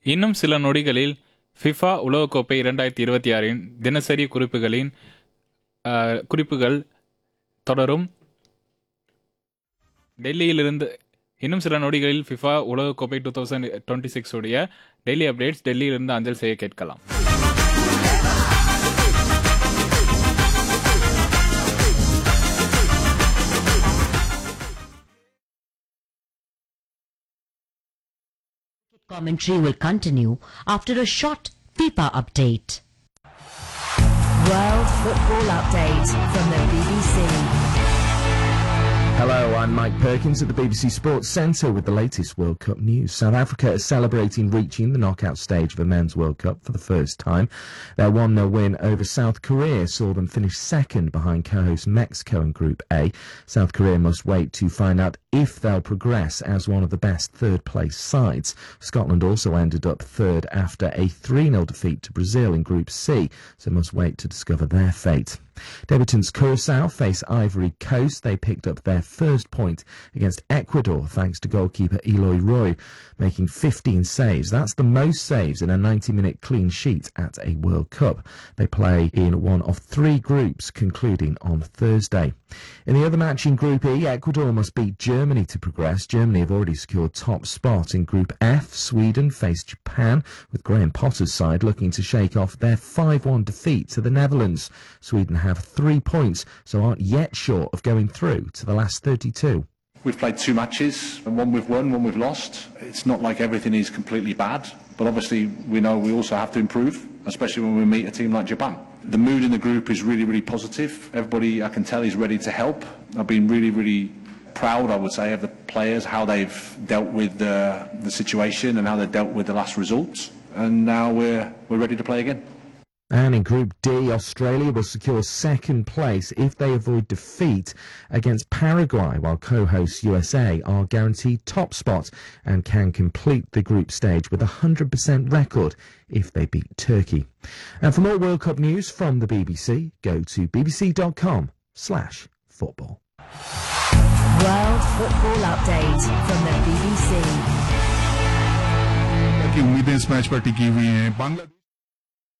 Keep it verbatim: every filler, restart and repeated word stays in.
இன்னும் சில நொடிகளில் ஃபிஃபா உலகக்கோப்பை இரண்டாயிரத்தி இருபத்தி ஆறின் தினசரி குறிப்புகளின் அஹ், குறிப்புகள் தொடரும். டெல்லியிலிருந்து இன்னும் சில நொடிகளில் ஃபிஃபா உலகக்கோப்பை டூ தௌசண்ட் டுவெண்ட்டி சிக்ஸ் உடைய டெல்லி அப்டேட்ஸ் டெல்லியிலிருந்து அஞ்சல் செய்ய கேட்கலாம். Commentary will continue after a short FIFA update. World Football Update from the B B C. Hello, I'm Mike Perkins at the B B C Sports Centre with the latest World Cup news. South Africa is celebrating reaching the knockout stage of a Men's World Cup for the first time. Their one nil win over South Korea saw them finish second behind co-host Mexico in Group A. South Korea must wait to find out if they'll progress as one of the best third-place sides. Scotland also ended up third after a three nil defeat to Brazil in Group C, so must wait to discover their fate. Debutants Curaçao face Ivory Coast. They picked up their first point against Ecuador thanks to goalkeeper Eloy Roy making fifteen saves. That's the most saves in a ninety minute clean sheet at a World Cup. They play in one of three groups concluding on Thursday. In the other match in Group E, Ecuador must beat Germany to progress. Germany have already secured top spot in Group F. Sweden face Japan, with Graham Potter's side looking to shake off their five one defeat to the Netherlands. Sweden have three points, so aren't yet sure of going through to the last thirty-two. We've played two matches, and one we've won, one we've lost. It's not like everything is completely bad, but obviously we know we also have to improve, especially when we meet a team like Japan. The mood in the group is really, really positive. Everybody, I can tell, is ready to help. I've been really, really proud, I would say, of the players, how they've dealt with the, the situation and how they've dealt with the last results. And now we're, we're ready to play again. And in Group D, Australia will secure second place if they avoid defeat against Paraguay, while co-hosts U S A are guaranteed top spot and can complete the group stage with a one hundred percent record if they beat Turkey. And for more World Cup news from the B B C, go to bbc.com slash football. World Football Update from the B B C. की उम्मीदें इस match पर टिकी हुई हैं। बांग्लादेश